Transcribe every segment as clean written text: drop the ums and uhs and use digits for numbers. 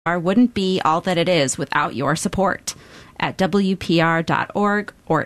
wouldn't be all that it is without your support at WPR.org or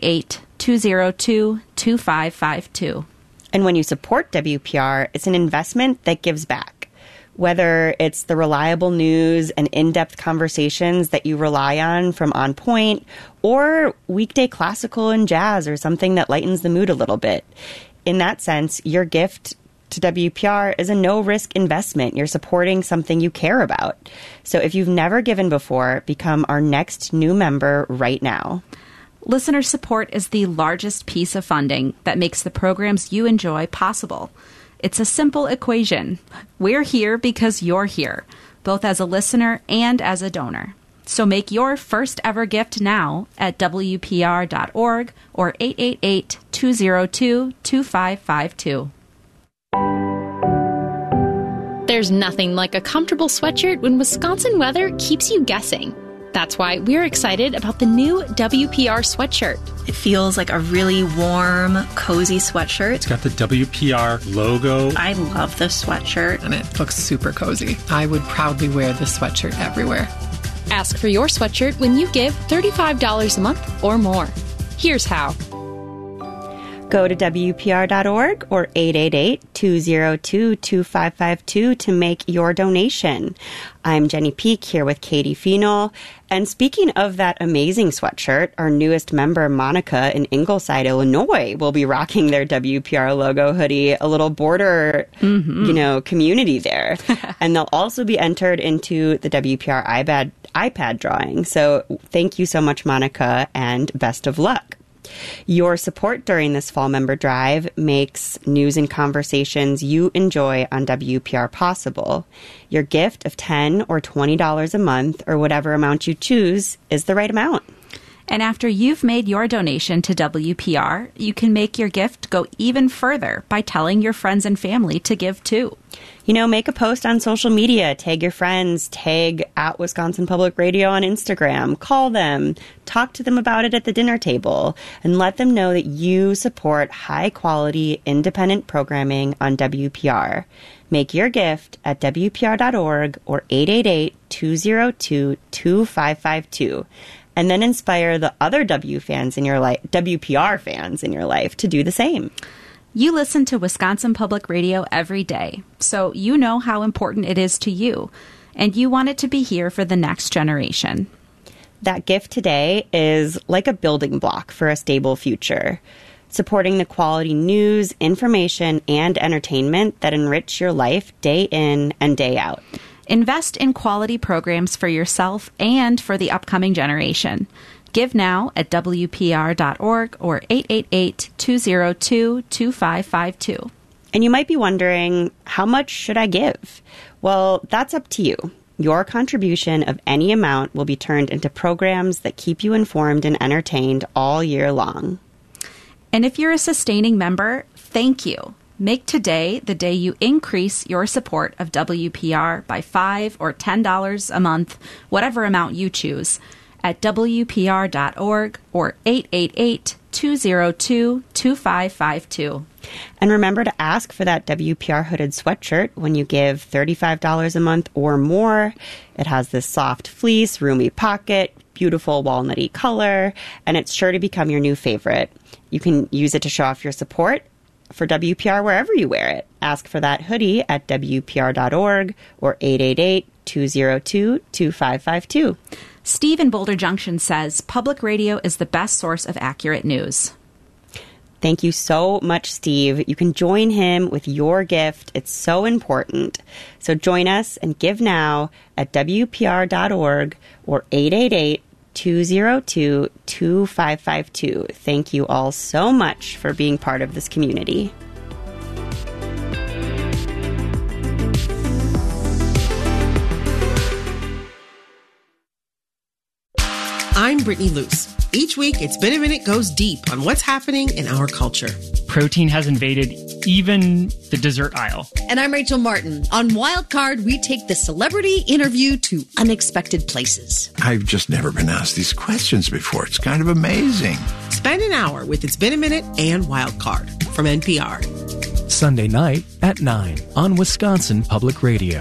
888-202-2552. And when you support WPR, it's an investment that gives back. Whether it's the reliable news and in-depth conversations that you rely on from On Point, or weekday classical and jazz or something that lightens the mood a little bit. In that sense, your gift to WPR is a no-risk investment. You're supporting something you care about. So if you've never given before, become our next new member right now. Listener support is the largest piece of funding that makes the programs you enjoy possible. It's a simple equation. We're here because you're here, both as a listener and as a donor. So make your first ever gift now at WPR.org or 888-202-2552. There's nothing like a comfortable sweatshirt when Wisconsin weather keeps you guessing. That's why we're excited about the new WPR sweatshirt. It feels like a really warm, cozy sweatshirt. It's got the WPR logo. I love this sweatshirt. And it looks super cozy. I would proudly wear this sweatshirt everywhere. Ask for your sweatshirt when you give $35 a month or more. Here's how. Go to WPR.org or 888-202-2552 to make your donation. I'm Jenny Peak here with Katie Phenol. And speaking of that amazing sweatshirt, our newest member, Monica in Ingleside, Illinois, will be rocking their WPR logo hoodie, a little border, community there. And they'll also be entered into the WPR iPad drawing. So thank you so much, Monica, and best of luck. Your support during this fall member drive makes news and conversations you enjoy on WPR possible. Your gift of $10 or $20 a month, or whatever amount you choose, is the right amount. And after you've made your donation to WPR, you can make your gift go even further by telling your friends and family to give too. Make a post on social media, tag your friends, tag at Wisconsin Public Radio on Instagram, call them, talk to them about it at the dinner table, and let them know that you support high-quality, independent programming on WPR. Make your gift at WPR.org or 888-202-2552. And then inspire the other WPR fans in your life to do the same. You listen to Wisconsin Public Radio every day, so you know how important it is to you, and you want it to be here for the next generation. That gift today is like a building block for a stable future, supporting the quality news, information, and entertainment that enrich your life day in and day out. Invest in quality programs for yourself and for the upcoming generation. Give now at WPR.org or 888-202-2552. And you might be wondering, how much should I give? Well, that's up to you. Your contribution of any amount will be turned into programs that keep you informed and entertained all year long. And if you're a sustaining member, thank you. Make today the day you increase your support of WPR by $5 or $10 a month, whatever amount you choose, at WPR.org or 888-202-2552. And remember to ask for that WPR hooded sweatshirt when you give $35 a month or more. It has this soft fleece, roomy pocket, beautiful walnutty color, and it's sure to become your new favorite. You can use it to show off your support for WPR wherever you wear it. Ask for that hoodie at WPR.org or 888-202-2552. Steve in Boulder Junction says public radio is the best source of accurate news. Thank you so much, Steve. You can join him with your gift. It's so important. So join us and give now at WPR.org or 888-202-2552. Thank you all so much for being part of this community. I'm Brittany Luce. Each week, It's Been a Minute goes deep on what's happening in our culture. Protein has invaded even the dessert aisle. And I'm Rachel Martin. On Wildcard, we take the celebrity interview to unexpected places. I've just never been asked these questions before. It's kind of amazing. Spend an hour with It's Been a Minute and Wildcard from NPR. Sunday night at 9 on Wisconsin Public Radio.